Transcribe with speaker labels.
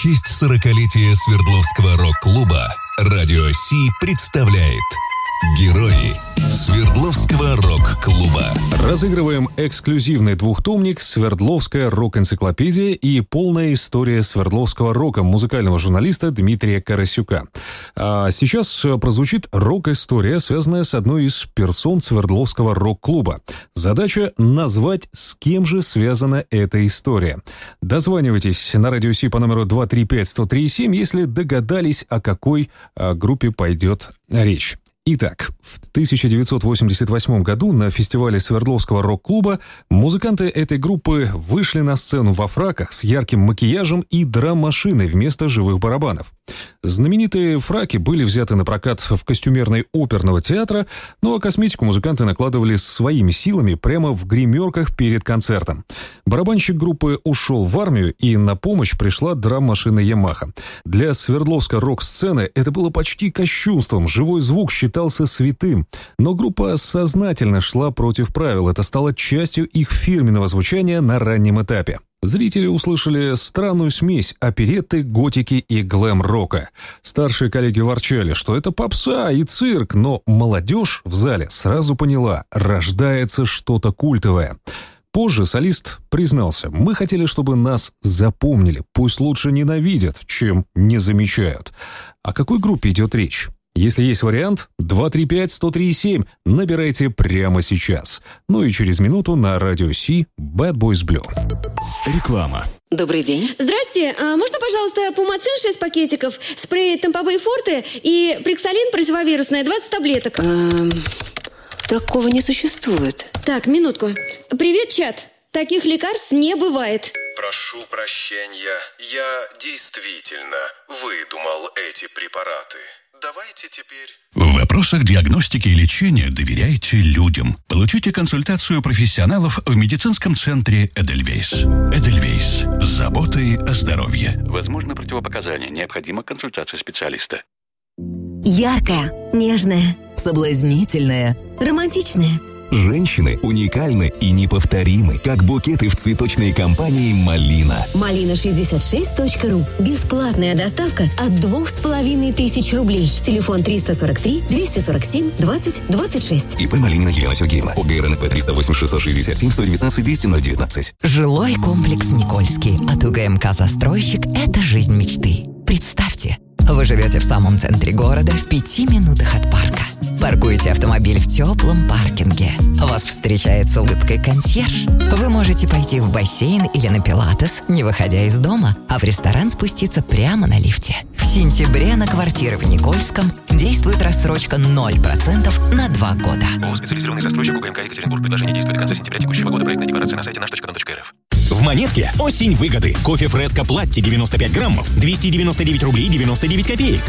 Speaker 1: честь 40-летия Свердловского рок-клуба Радио Си представляет «Герои Свердловского рок-клуба».
Speaker 2: Разыгрываем эксклюзивный двухтомник «Свердловская рок-энциклопедия» и полная история свердловского рока музыкального журналиста Дмитрия Карасюка. А сейчас прозвучит рок-история, связанная с одной из персон Свердловского рок-клуба. Задача — назвать, с кем же связана эта история. Дозванивайтесь на Радио Си по номеру 235-103-7, если догадались, о какой группе пойдет речь. Итак, в 1988 году на фестивале Свердловского рок-клуба музыканты этой группы вышли на сцену во фраках с ярким макияжем и драм-машиной вместо живых барабанов. Знаменитые фраки были взяты на прокат в костюмерной оперного театра, ну а косметику музыканты накладывали своими силами прямо в гримерках перед концертом. Барабанщик группы ушел в армию, и на помощь пришла драм-машина Ямаха. Для Свердловской рок-сцены это было почти кощунством, живой звук считался святым. Но группа сознательно шла против правил, это стало частью их фирменного звучания на раннем этапе. Зрители услышали странную смесь оперетты, готики и глэм-рока. Старшие коллеги ворчали, что это попса и цирк, но молодежь в зале сразу поняла — рождается что-то культовое. Позже солист признался: «Мы хотели, чтобы нас запомнили, пусть лучше ненавидят, чем не замечают». О какой группе идет речь? Если есть вариант, 235-103-7 набирайте прямо сейчас. Ну и через минуту на Радио Си Bad Boys Blue.
Speaker 3: Реклама.
Speaker 4: Добрый день.
Speaker 5: Здрасте, можно, пожалуйста, Пумацин 6 пакетиков, спрей Тампобей Форте и Приксалин противовирусное 20 таблеток?
Speaker 4: Такого не существует.
Speaker 5: Так, минутку. Привет, чат. Таких лекарств не бывает.
Speaker 6: Прошу прощения, я действительно выдумал эти препараты. Давайте теперь...
Speaker 3: В вопросах диагностики и лечения доверяйте людям. Получите консультацию профессионалов в медицинском центре «Эдельвейс». «Эдельвейс» с заботой о здоровье. Возможно противопоказания. Необходима консультация специалиста.
Speaker 4: Яркая, нежная, соблазнительная, романтичная.
Speaker 1: Женщины уникальны и неповторимы, как букеты в цветочной компании «Малина».
Speaker 4: Малина66.ру. Бесплатная доставка от 2500 рублей. Телефон 343 247 20 26.
Speaker 1: ИП Малинина Елена Сергеевна. ОГРНП 308 667 119 200 019.
Speaker 7: Жилой комплекс «Никольский» от УГМК «Застройщик» — это жизнь мечты. Представьте, вы живете в самом центре города, в 5 минутах от парка. Паркуете автомобиль в теплом паркинге. Вас встречает с улыбкой консьерж. Вы можете пойти в бассейн или на пилатес, не выходя из дома, а в ресторан спуститься прямо на лифте. В сентябре на квартиры в Никольском действует рассрочка 0% на 2 года.
Speaker 8: ООО «Специализированный застройщик УГМК Екатеринбург». Предложение действует до конца сентября текущего года. Проектная декларация на сайте наш.дом.рф.
Speaker 9: В Монетке осень выгоды. Кофе Фреско Платти 95 граммов, 299 рублей 99 копеек.